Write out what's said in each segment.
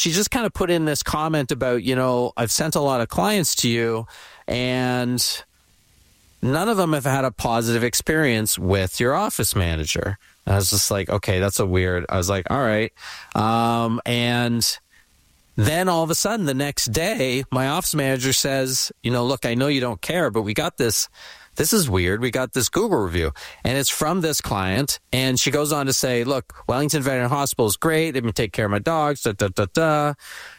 she just kind of put in this comment about, I've sent a lot of clients to you and none of them have had a positive experience with your office manager. And I was just like, okay, that's I was like, all right. And then all of a sudden the next day, my office manager says, look, I know you don't care, but we got this. This is weird. We got this Google review and it's from this client. And she goes on to say, look, Wellington Veterinary Hospital is great. They can take care of my dogs. The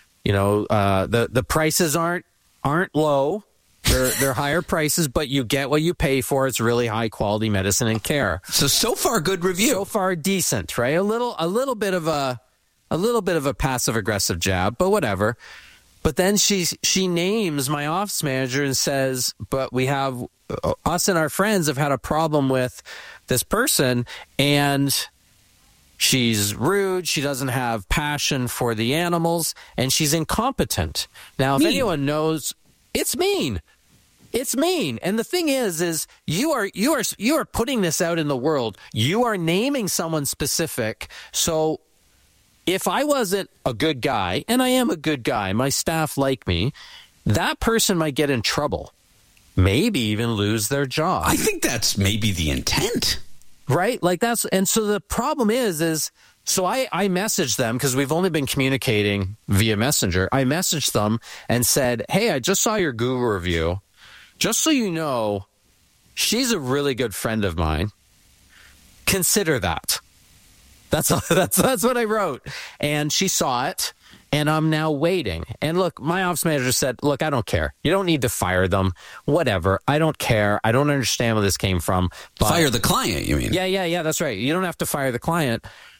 prices aren't low. They're higher prices, but you get what you pay for. It's really high quality medicine and care. So far, good review. So far, decent, right? A little bit of a passive aggressive jab, but whatever. But then she names my office manager and says, but we have us and our friends have had a problem with this person and she's rude. She doesn't have passion for the animals and she's incompetent. Now, if anyone knows, it's mean. It's mean. And the thing is you are putting this out in the world. You are naming someone specific. So if I wasn't a good guy, and I am a good guy, my staff like me, that person might get in trouble. Maybe even lose their job. I think that's maybe the intent. Right? And so the problem is so I messaged them because we've only been communicating via Messenger. I messaged them and said, hey, I just saw your Google review. Just so you know, she's a really good friend of mine. Consider that. That's what I wrote. And she saw it, and I'm now waiting. And look, my office manager said, look, I don't care. You don't need to fire them. Whatever. I don't care. I don't understand where this came from. But fire the client, you mean? Yeah, that's right. You don't have to fire the client.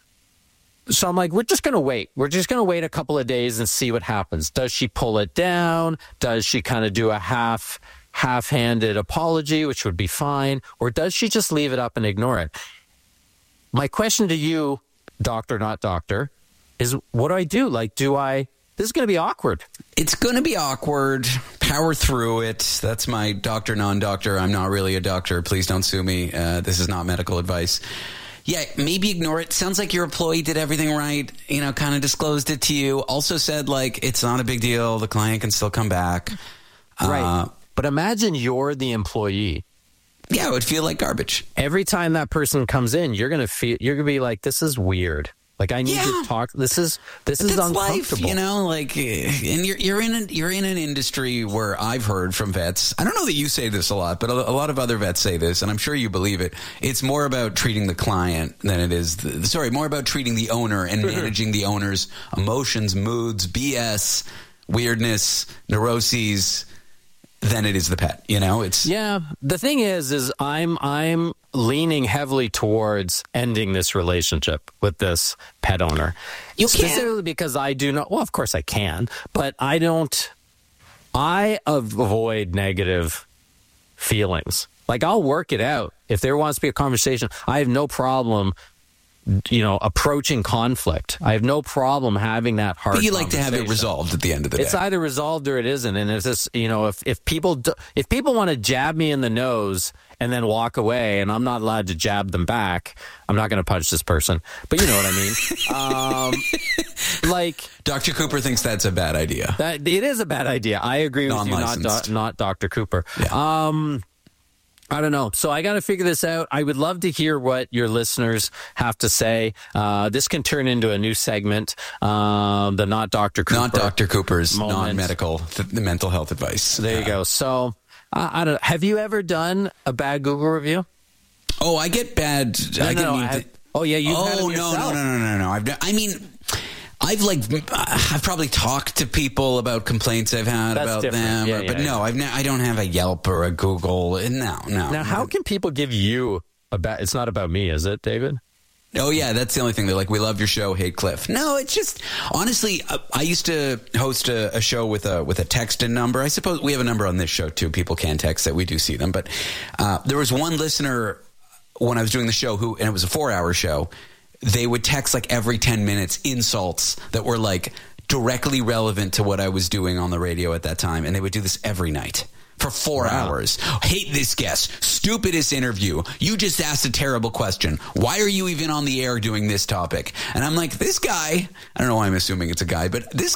So I'm like, we're just going to wait. We're just going to wait a couple of days and see what happens. Does she pull it down? Does she kind of do a half-handed apology, which would be fine? Or does she just leave it up and ignore it? My question to you, doctor, not doctor, is what do I do? This is going to be awkward. It's going to be awkward. Power through it. That's my doctor, non-doctor. I'm not really a doctor. Please don't sue me. This is not medical advice. Yeah, maybe ignore it. Sounds like your employee did everything right, kind of disclosed it to you. Also said, it's not a big deal. The client can still come back. Right. But imagine you're the employee. Yeah, it would feel like garbage. Every time that person comes in, you're going to be like, this is weird. I need to talk. This is uncomfortable. Life, and you're in an industry where I've heard from vets. I don't know that you say this a lot, but a lot of other vets say this, and I'm sure you believe it. It's more about treating the client than it is. More about treating the owner and managing the owner's emotions, moods, BS, weirdness, neuroses, than it is the pet. The thing is I'm leaning heavily towards ending this relationship with this pet owner. You specifically because I do not. Well, of course I can, but I don't. I avoid negative feelings. I'll work it out if there wants to be a conversation. I have no problem. Approaching conflict. I have no problem having that hard conversation. But you like to have it resolved at the end of the day. It's either resolved or it isn't. And if this, if people want to jab me in the nose and then walk away and I'm not allowed to jab them back, I'm not going to punch this person. But you know what I mean? Dr. Cooper thinks that's a bad idea. It is a bad idea. I agree with you, not Dr. Cooper. Yeah. I don't know. So I got to figure this out. I would love to hear what your listeners have to say. This can turn into a new segment. The Not Dr. Cooper. Not Dr. Cooper's moment. Non-medical mental health advice. There you go. So I don't know. Have you ever done a bad Google review? Oh, I get bad. You've had them yourself. No. I've probably talked to people about complaints I've had about them, I don't have a Yelp or a Google. No. Now, how can people give you it's not about me, is it, David? Oh, yeah, that's the only thing. They're like, we love your show, hate Cliff. No, it's just, honestly, I used to host a show with a text-in number. I suppose we have a number on this show, too. People can text that. We do see them. But there was one listener when I was doing the show and it was a 4-hour show, they would text every 10 minutes insults that were directly relevant to what I was doing on the radio at that time. And they would do this every night for 4 hours. Hate this guest. Stupidest interview. You just asked a terrible question. Why are you even on the air doing this topic? And I'm like, this guy, I don't know why I'm assuming it's a guy, but this